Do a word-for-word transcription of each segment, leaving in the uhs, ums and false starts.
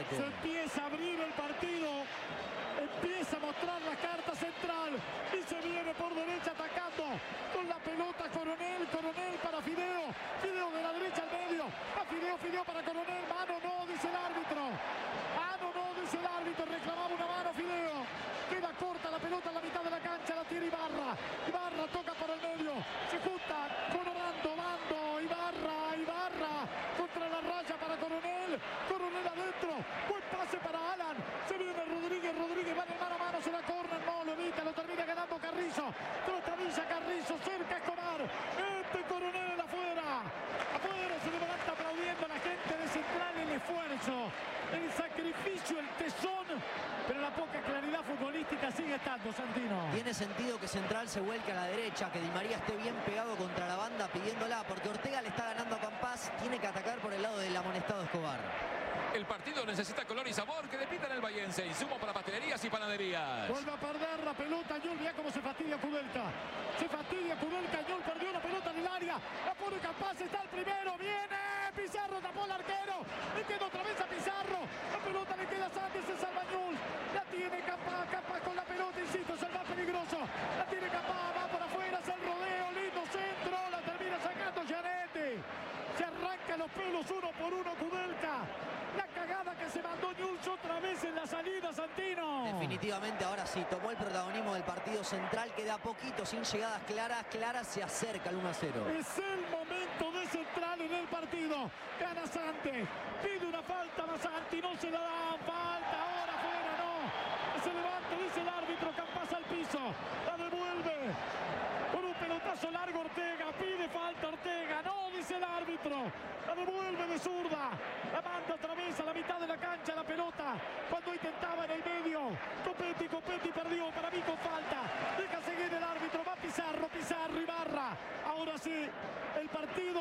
fuerte. Se empieza a abrir el partido. Empieza a mostrar la carta central. Y se viene por derecha atacando. Con la pelota Coronel. Coronel para Fideo. Fideo de la derecha al medio. A Fideo, Fideo para Coronel. Mano no, dice el árbitro. Mano no, dice el árbitro. Reclamaba una mano Fideo. Queda corta la pelota en la mitad de la cancha. La tiene Ibarra. Ibarra toca por el medio. Se junta con Orando. Bando. Ibarra. Ibarra. Contra la raya para Coronel. Coronel adentro. Buen pase para Alan. Se viene Rodríguez. Rodríguez va en el mano a mano. Se la corre. No lo evita. Lo termina ganando Carrizo. Trotadilla Carrizo. Cerca Escobar. Este Coronel afuera. Afuera se levanta aplaudiendo a la gente de Central. El esfuerzo. El sacrificio. El tesón. Pero la poca claridad futbolística sigue estando, Santino. Tiene sentido que Central se vuelque a la derecha, que Di María esté bien pegado contra la banda pidiéndola, porque Ortega le está ganando a Campas, tiene que atacar por el lado del amonestado Escobar. El partido necesita color y sabor, que le pitan el Vallense. Insumo para pastelerías y panaderías. Vuelve a perder la pelota Ñol. Vea cómo se fastidia Kudelka. Se fastidia Kudelka. Ñol perdió la pelota en el área. La pone Campas. Está el primero. Viene Pizarro. Tapó al arquero. Le queda otra vez a Pizarro. La pelota le queda a Santos. Se salva Ñol. La tiene Campas. Campas con la pelota. Insisto, es el más peligroso. La tiene Campas. Va por afuera. Es el rodeo. Lindo centro. La termina sacando Gianetti. Se arranca los pelos uno por uno Kudelka. La cagada que se mandó Ñuls otra vez en la salida, Santino. Definitivamente ahora sí, tomó el protagonismo del partido Central, que de a poquito, sin llegadas claras, claras, se acerca al uno a cero. Es el momento de Central en el partido. Gana Santi. Pide una falta Masanti. No se la dan. Falta ahora afuera, no. Se levanta, dice el árbitro. Campas al piso. La devuelve. Con un pelotazo largo Ortega. Pide falta Ortega. No, dice el árbitro. La devuelve de zurda. La manda otra vez a la mitad de la cancha la pelota. Cuando intentaba en el medio. Copetti, Copetti perdió. Para mí con falta. Deja seguir el árbitro. Va Pizarro, Pizarro, Ibarra. Ahora sí, el partido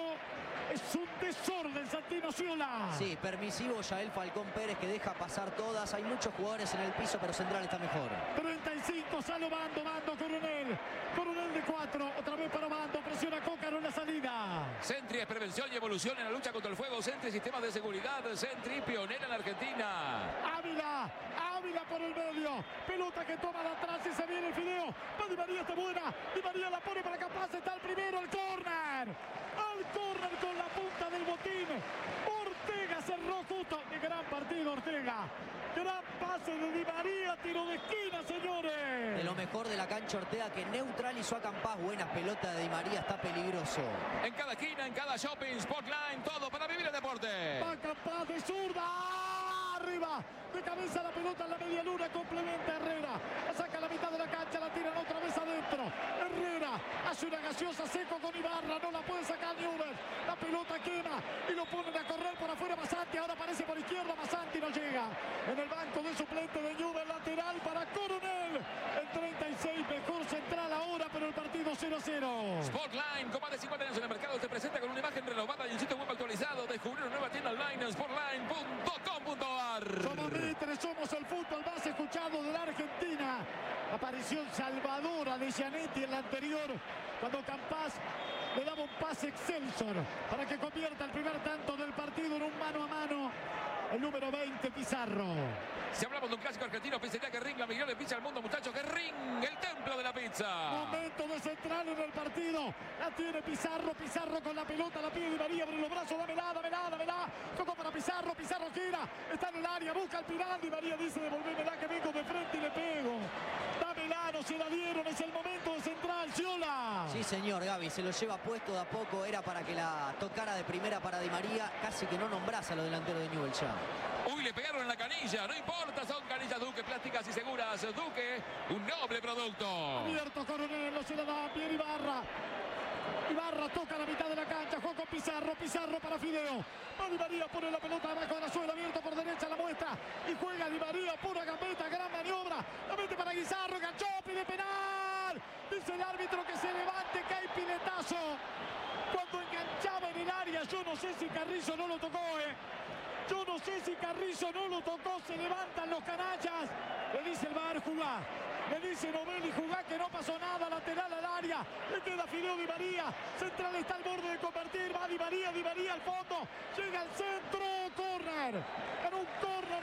es un desorden, Santino Ciola. Sí, permisivo Yael Falcón Pérez, que deja pasar todas. Hay muchos jugadores en el piso, pero Central está mejor. treinta y cinco, sale Bando, Bando, Coronel. Coronel de cuatro, otra vez para Bando. Presiona Cócaro en la salida. Sentry es prevención y evolución en la lucha contra el fuego. Sentry, sistemas de seguridad. Sentry, pionera en Argentina. Ávila, Ávila por el medio. Pelota que toma de atrás y se viene el Fideo. Va Di María, está buena. Di María la pone para Campas. Está el primero, el córner. Al córner con la punta del botín. Ortega cerró justo. Qué gran partido Ortega. Gran pase de Di María. Tiro de esquina, señores. De lo mejor de la cancha Ortega, que neutralizó a Campas. Buena pelota de Di María, está peligroso. En cada esquina, en cada shopping, Spotline, todo para vivir el deporte. Va Campas de zurda. Arriba. De cabeza la pelota en la media luna. Complementa Herrera. La saca a la mitad de la cancha. La tiran otra vez adentro. Herrera hace una gaseosa seco con Ibarra. No la puede sacar Newell. La pelota quema. Y lo ponen a correr por afuera Masanti. Ahora aparece por izquierda. Masanti no llega. En el banco de suplente de Newell. Lateral para Coronel. El treinta y seis. Mejor Central ahora. Pero el partido cero a cero. Spotline, con más de cincuenta años en el mercado, se presenta con una imagen renovada y un sitio web actualizado. Descubrir una nueva tienda online en spotline punto com punto a r. Somos Mitre, somos el fútbol más escuchado de la Argentina. Aparición salvadora de Gianetti en la anterior, cuando Campas le daba un pase Excelsior para que convierta el primer tanto del partido en un mano a mano. El número veinte, Pizarro. Si hablamos de un clásico argentino, pizzería Guerrín, la mejor de pizza del mundo, muchachos. Guerrín, el templo de la pizza. Momento de Central en el partido. La tiene Pizarro, Pizarro con la pelota, la pide Di María, abre los brazos, dámela, dámela, dámela. Tocó para Pizarro, Pizarro gira, está en el área, busca el final. Di María dice, devolvémela que vengo de frente y le pego. Dámela, no se la dieron, es el momento de Central, Ciola. Sí, señor, Gaby, se lo lleva puesto de a poco. Era para que la tocara de primera para Di María. Casi que no nombrás a los delanteros de Newell ya. Uy, le pegaron en la canilla, no importa, son canillas Duque, plásticas y seguras. Duque, un noble producto. Abierto Coronel, no se la da, bien Ibarra. Ibarra toca la mitad de la cancha, juega con Pizarro, Pizarro para Fideo. Va Di María, pone la pelota abajo de la suela, abierto por derecha, la muestra. Y juega Di María, pura gambeta, gran maniobra. La mete para Guizarro, ganchó, pide penal. Dice el árbitro que se levante, que hay piletazo. Cuando enganchaba en el área, yo no sé si Carrizo no lo tocó, eh. Yo no sé si Carrizo no lo tocó, se levantan los canallas. Le dice el V A R, jugá. Le dice Novelli, jugá, que no pasó nada, lateral al área. Le queda Fideo Di María. Central está al borde de convertir. Va Di María, Di María al fondo. Llega al centro, córner. Ganó un córner.